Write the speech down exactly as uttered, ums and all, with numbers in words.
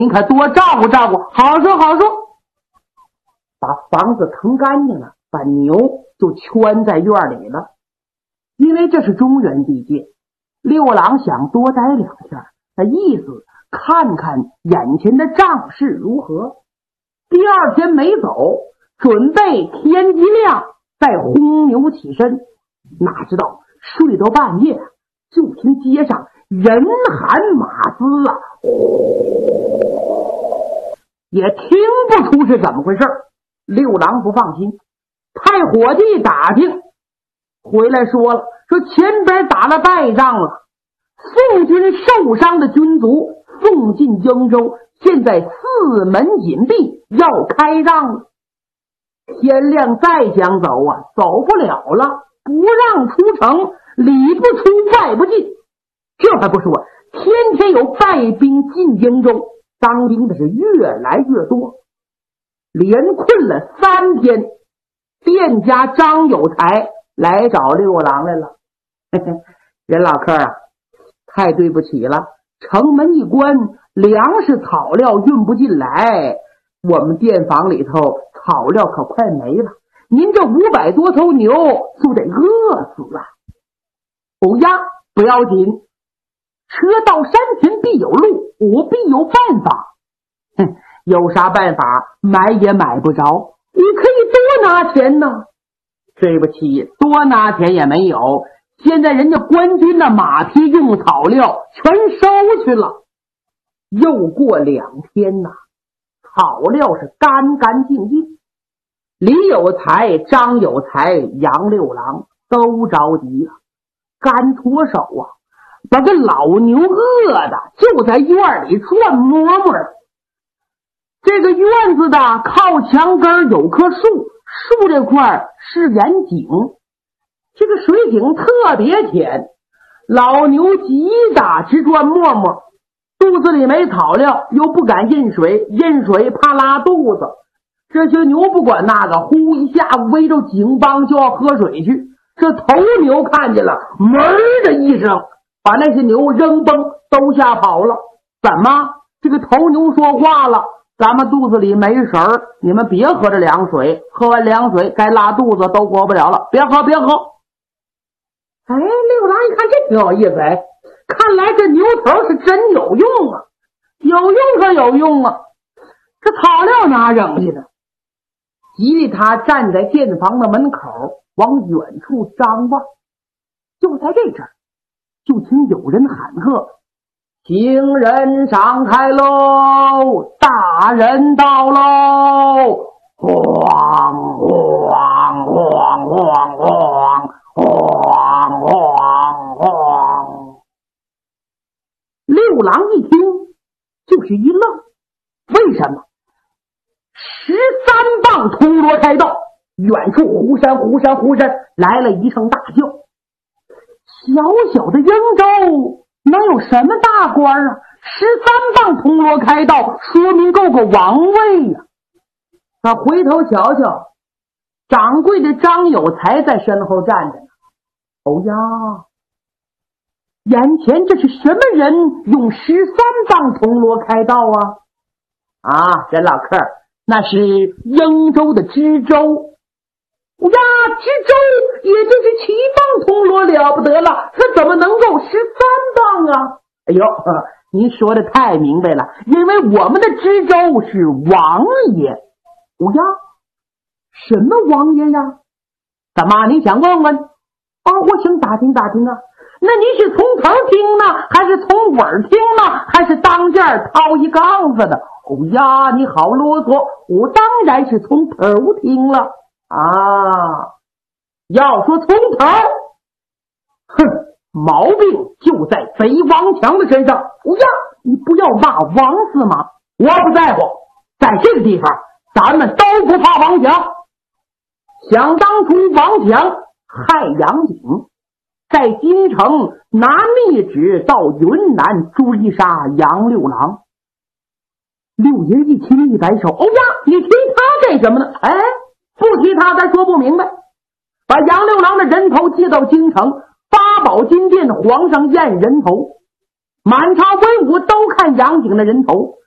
您可多照顾照顾。好说好说。把房子腾干净了，把牛就圈在院里了。因为这是中原地界，六郎想多待两天，那意思看看眼前的仗势如何。第二天没走，准备天一亮再轰牛起身。哪知道睡到半夜，就听街上人喊马嘶啊，也听不出是怎么回事。六郎不放心，派伙计打听，回来说了，说前边打了败仗了，宋军受伤的军卒送进荆州，现在四门紧闭，要开仗了。天亮再想走啊，走不了了，不让出城，里不出外不进。这还不说，天天有败兵进荆州，当兵的是越来越多。连困了三天，店家张有才来找六郎来了。嘿嘿，任老客啊，太对不起了，城门一关，粮食草料运不进来，我们店房里头草料可快没了，您这五百多头牛就得饿死了。哦呀，不要紧，车到山前必有路，我必有办法。哼，有啥办法买也买不着，你可以多拿钱呢。对不起，多拿钱也没有，现在人家官军的马匹用草料全收去了。又过两天呐，草料是干干净净。李有才、张有才、杨六郎都着急了，干脱手啊，把个老牛饿的就在院里转摸摸。这个院子的靠墙根有棵树，树这块是眼井，这个水井特别浅，老牛急的直转摸摸，肚子里没草料，又不敢饮水，饮水怕拉肚子。这些牛不管那个，呼一下围着井帮就要喝水去。这头牛看见了，门的一声把那些牛扔崩都吓跑了。怎么？这个头牛说话了，咱们肚子里没食儿，你们别喝这凉水，喝完凉水该拉肚子都过不了了，别喝别喝。哎，六郎一看这挺有意思，哎，看来这牛头是真有用啊，有用可有用啊，这草料哪扔去的？吉利他站在店房的门口往远处张望，就在这阵儿，就听有人喊喝：行人闪开喽，大人到喽！晃晃晃晃晃晃晃晃。六郎一听就是一愣，为什么？十三棒铜锣开道，远处呼山呼山呼山来了一声大叫。小小的英州能有什么大官啊？十三棒铜锣开道，说明够个王位呀、啊！他回头瞧瞧，掌柜的张有才在身后站着呢。哦呀，眼前这是什么人用十三棒铜锣开道啊？啊，任老客，那是英州的知州。呀，知州也就是七棒铜锣了不得了，他怎么能够十三棒啊？哎呦，您说的太明白了，因为我们的知州是王爷。哦呀，什么王爷呀？怎么你想问问？啊，我想打听打听啊。那你是从头听呢，还是从尾儿听呢，还是当件掏一杠子的？哦呀，你好啰嗦，我当然是从头听了啊。要说从头，哼，毛病就在贼王强的身上。哦呀，你不要骂王司马，我不在乎，在这个地方咱们都不怕王强。想当初王强害杨景，在京城拿密旨到云南追杀杨六郎。六爷一听一摆手，哦呀，你提他干什么呢？哎，不提他咱说不明白。把杨六郎的人头接到京城八宝金殿，皇上验人头，满朝文武都看杨景的人头，